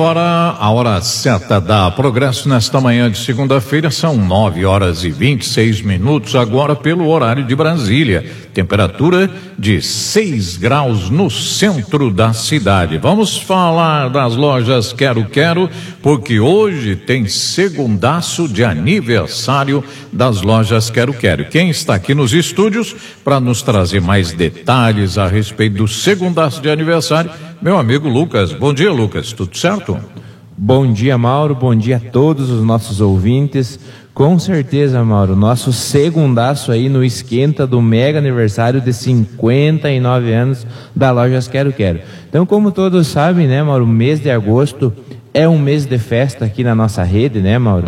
Agora, a hora certa da Progresso nesta manhã de segunda-feira são 9h26, agora pelo horário de Brasília. Temperatura de 6 graus no centro da cidade. Vamos falar das lojas Quero Quero, porque hoje tem segundaço de aniversário das lojas Quero Quero. Quem está aqui nos estúdios para nos trazer mais detalhes a respeito do segundaço de aniversário, meu amigo Lucas. Bom dia, Lucas. Tudo certo? Bom dia, Mauro. Bom dia a todos os nossos ouvintes. Com certeza, Mauro, nosso segundaço aí no esquenta do mega aniversário de 59 anos da Lojas Quero Quero. Então, como todos sabem, né, Mauro, o mês de agosto é um mês de festa aqui na nossa rede, né, Mauro?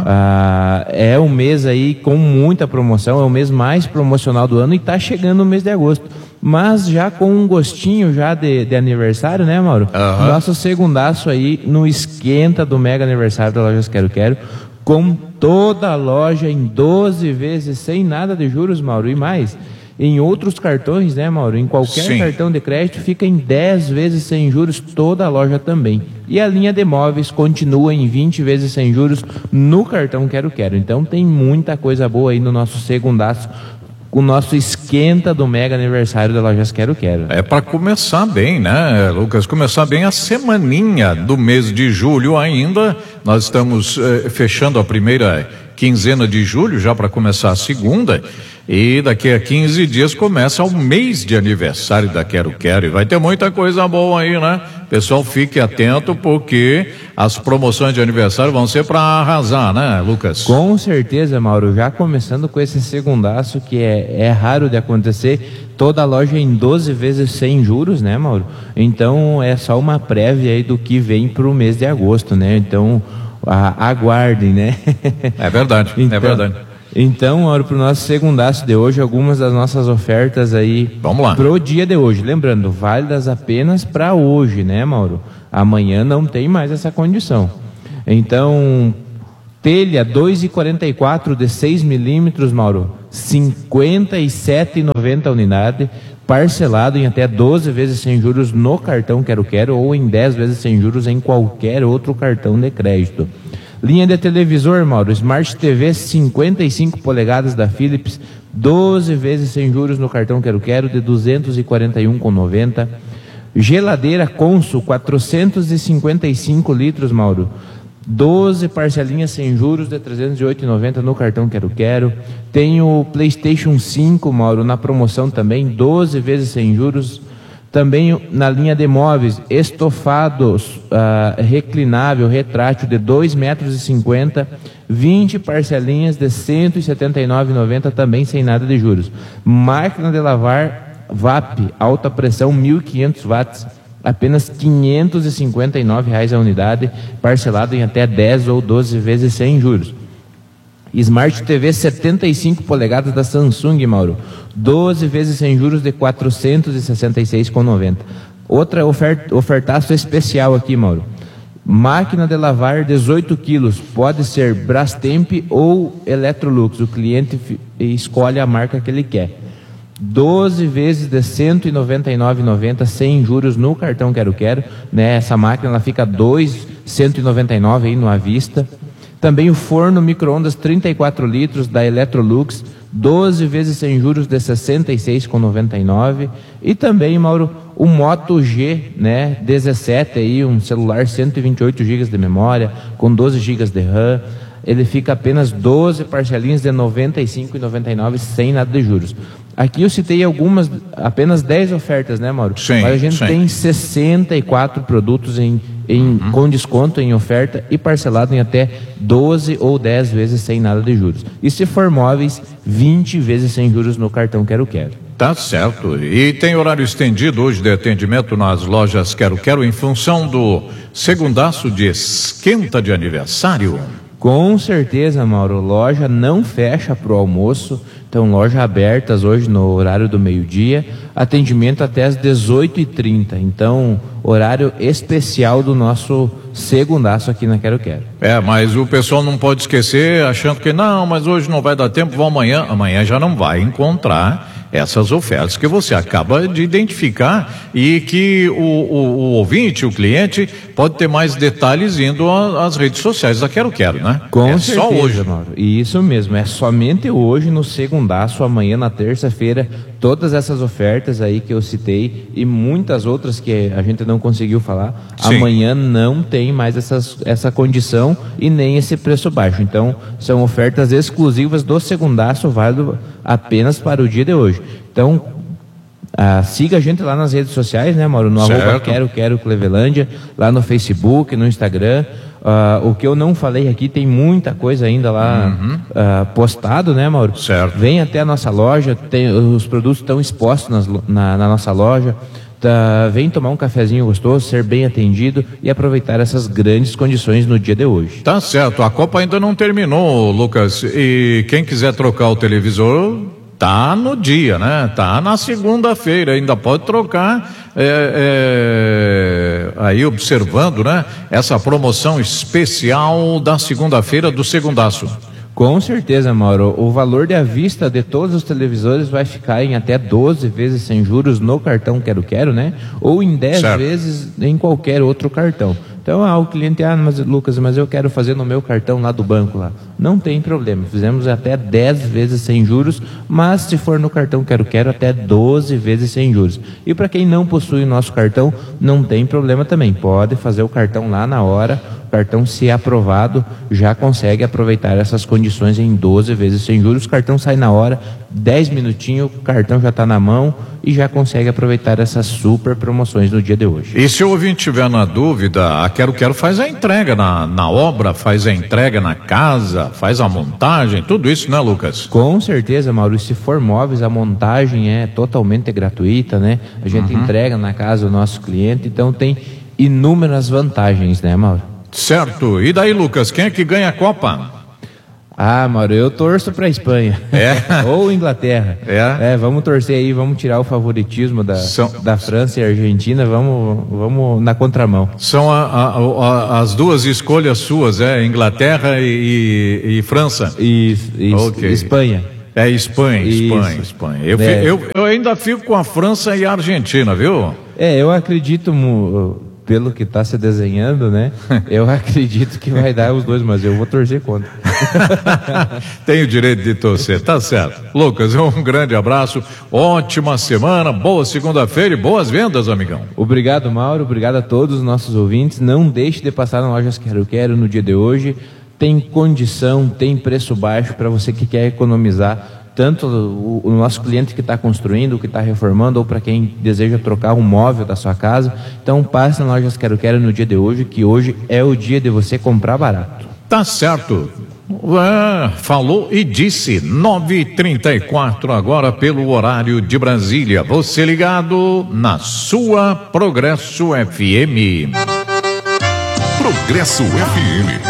É um mês aí com muita promoção, é o mês mais promocional do ano e tá chegando o mês de agosto. Mas já com um gostinho já de aniversário, né, Mauro? Nosso segundaço aí no esquenta do mega aniversário da Lojas Quero Quero, com toda a loja em 12 vezes sem nada de juros, Mauro, e mais. Em outros cartões, né, Mauro? Em qualquer cartão de crédito fica em 10 vezes sem juros, toda a loja também. E a linha de móveis continua em 20 vezes sem juros no cartão Quero Quero. Então tem muita coisa boa aí no nosso segundaço, o nosso esquenta do mega aniversário da Lojas Quero Quero. É para começar bem, né, Lucas? Começar bem a semaninha do mês de julho ainda. Nós estamos fechando a primeira quinzena de julho, já para começar a segunda. E daqui a 15 dias começa o mês de aniversário da Quero Quero. E vai ter muita coisa boa aí, né? Pessoal, fique atento, porque as promoções de aniversário vão ser para arrasar, né, Lucas? Com certeza, Mauro. Já começando com esse segundaço que é raro de acontecer. Toda a loja em 12 vezes sem juros, né, Mauro? Então é só uma prévia aí do que vem para o mês de agosto, né? Então aguardem, né? É verdade, é verdade. Então, Mauro, para o nosso segundaço de hoje, algumas das nossas ofertas aí pro dia de hoje. Lembrando, válidas apenas para hoje, né, Mauro? Amanhã não tem mais essa condição. Então, telha 2,44 de 6 milímetros, Mauro, 57,90 unidade, parcelado em até 12 vezes sem juros no cartão Quero Quero ou em 10 vezes sem juros em qualquer outro cartão de crédito. Linha de televisor, Mauro, Smart TV 55 polegadas da Philips, 12 vezes sem juros no cartão Quero Quero de 241,90. Geladeira Consul 455 litros, Mauro, 12 parcelinhas sem juros de 308,90 no cartão Quero Quero. Tem o PlayStation 5, Mauro, na promoção também, 12 vezes sem juros. Também na linha de móveis, estofados reclinável, retrátil de 2,50 metros, 20 parcelinhas de 179,90 também sem nada de juros. Máquina de lavar VAP, alta pressão, 1.500 watts, apenas R$ 559 a unidade, parcelado em até 10 ou 12 vezes sem juros. Smart TV 75 polegadas da Samsung, Mauro, 12 vezes sem juros de 466,90. Outra ofertaço especial aqui, Mauro. Máquina de lavar 18 quilos, pode ser Brastemp ou Electrolux, o cliente escolhe a marca que ele quer. 12 vezes de R$ 199,90 sem juros no cartão Quero Quero, né? Essa máquina ela fica 2,199 aí no à vista. Também o forno micro-ondas 34 litros da Electrolux, 12 vezes sem juros de R$ 66,99. E também, Mauro, o Moto G, né, 17 aí, um celular 128 GB de memória, com 12 GB de RAM. Ele fica apenas 12 parcelinhas de R$ 95,99 sem nada de juros. Aqui eu citei apenas 10 ofertas, né, Mauro? Sim, mas a gente tem 64 produtos com desconto em oferta e parcelado em até 12 ou 10 vezes sem nada de juros. E se for móveis, 20 vezes sem juros no cartão Quero Quero. Tá certo. E tem horário estendido hoje de atendimento nas lojas Quero Quero em função do segundaço de esquenta de aniversário? Com certeza, Mauro. Loja não fecha para o almoço. Então, loja abertas hoje no horário do meio-dia. Atendimento até às 18h30. Então, horário especial do nosso segundaço aqui na Quero Quero. Mas o pessoal não pode esquecer, achando que não, mas hoje não vai dar tempo, vou amanhã. Amanhã já não vai encontrar essas ofertas que você acaba de identificar e que o ouvinte, o cliente, pode ter mais detalhes indo às redes sociais da Quero Quero, né? Com certeza, só hoje, Mauro. Isso mesmo, é somente hoje, no segundaço, amanhã na terça-feira, todas essas ofertas aí que eu citei e muitas outras que a gente não conseguiu falar, Sim. Amanhã não tem mais essa condição e nem esse preço baixo. Então, são ofertas exclusivas do segundaço, válido apenas para o dia de hoje. Então, siga a gente lá nas redes sociais, né, Mauro? No arroba Quero Clevelândia, lá no Facebook, no Instagram. O que eu não falei aqui, tem muita coisa ainda lá postado, né, Mauro? Certo. Vem até a nossa loja, os produtos estão expostos na nossa loja. Vem tomar um cafezinho gostoso, ser bem atendido e aproveitar essas grandes condições no dia de hoje. Tá certo, a Copa ainda não terminou, Lucas, e quem quiser trocar o televisor, tá no dia, né? Tá na segunda-feira, ainda pode trocar, aí observando, né? Essa promoção especial da segunda-feira do segundaço. Com certeza, Mauro. O valor de à vista de todos os televisores vai ficar em até 12 vezes sem juros no cartão Quero Quero, né? Ou em 10 vezes em qualquer outro cartão. Então, o cliente, mas Lucas, mas eu quero fazer no meu cartão lá do banco lá. Não tem problema, fizemos até 10 vezes sem juros, mas se for no cartão Quero Quero, até 12 vezes sem juros. E para quem não possui o nosso cartão, não tem problema também, pode fazer o cartão lá na hora, o cartão, se aprovado, já consegue aproveitar essas condições em 12 vezes sem juros, o cartão sai na hora, 10 minutinhos, o cartão já está na mão e já consegue aproveitar essas super promoções no dia de hoje. E se o ouvinte tiver na dúvida, a Quero Quero faz a entrega na obra, faz a entrega na casa, faz a montagem, tudo isso, né, Lucas? Com certeza, Mauro, e se for móveis, a montagem é totalmente gratuita, né? A gente entrega na casa do nosso cliente, então tem inúmeras vantagens, né, Mauro? Certo, e daí, Lucas, quem é que ganha a Copa? Mauro, eu torço para a Espanha. Ou Inglaterra. Vamos torcer aí, vamos tirar o favoritismo da França e Argentina, vamos na contramão. São as duas escolhas suas, Inglaterra e França? Okay. Espanha. Espanha. Eu ainda fico com a França e a Argentina, viu? Eu acredito... Pelo que está se desenhando, né? Eu acredito que vai dar os dois, mas eu vou torcer contra. Tenho o direito de torcer, tá certo. Lucas, um grande abraço, ótima semana, boa segunda-feira e boas vendas, amigão. Obrigado, Mauro, obrigado a todos os nossos ouvintes. Não deixe de passar na Lojas Quero Quero no dia de hoje. Tem condição, tem preço baixo para você que quer economizar. Tanto o nosso cliente que está construindo, que está reformando, ou para quem deseja trocar um móvel da sua casa. Então passe na Lojas Quero Quero no dia de hoje, que hoje é o dia de você comprar barato. Tá certo. Falou e disse, 9h34 agora pelo horário de Brasília. Você ligado na sua Progresso FM. Progresso FM.